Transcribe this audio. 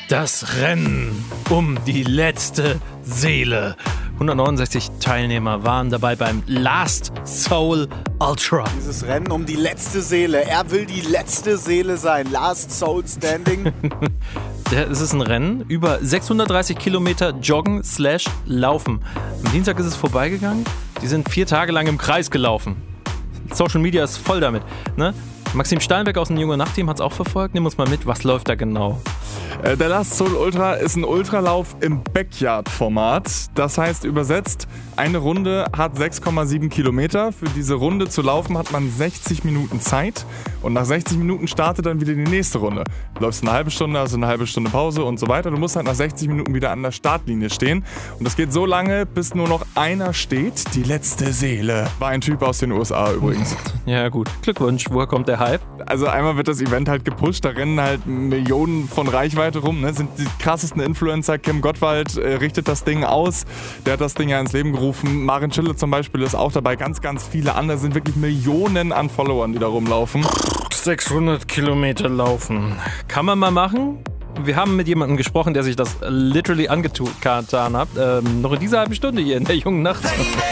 Das Rennen um die letzte Seele. 169 Teilnehmer waren dabei beim Last Soul Ultra. Dieses Rennen um die letzte Seele. Er will die letzte Seele sein. Last Soul Standing. Es ist ein Rennen über 630 Kilometer Joggen/Laufen. Am Dienstag ist es vorbeigegangen. Die sind 4 Tage lang im Kreis gelaufen. Social Media ist voll damit. Ne? Maxim Steinbeck aus dem Junge Nacht-Team hat es auch verfolgt. Nimm uns mal mit, was läuft da genau? Der Last Soul Ultra ist ein Ultralauf im Backyard-Format. Das heißt übersetzt, eine Runde hat 6,7 Kilometer. Für diese Runde zu laufen hat man 60 Minuten Zeit. Und nach 60 Minuten startet dann wieder die nächste Runde. Du läufst eine halbe Stunde, also eine halbe Stunde Pause und so weiter. Du musst halt nach 60 Minuten wieder an der Startlinie stehen. Und das geht so lange, bis nur noch einer steht. Die letzte Seele. War ein Typ aus den USA übrigens. Ja gut, Glückwunsch. Woher kommt der Hype? Also einmal wird das Event halt gepusht. Da rennen halt Millionen von Reichweite rum, ne? Sind die krassesten Influencer. Kim Gottwald richtet das Ding aus. Der hat das Ding ja ins Leben gerufen. Maren Schille zum Beispiel ist auch dabei. Ganz, ganz viele andere. Sind wirklich Millionen an Followern, die da rumlaufen. 600 Kilometer laufen. Kann man mal machen? Wir haben mit jemandem gesprochen, der sich das literally angetan hat. Noch in dieser halben Stunde hier in der Jungen Nacht.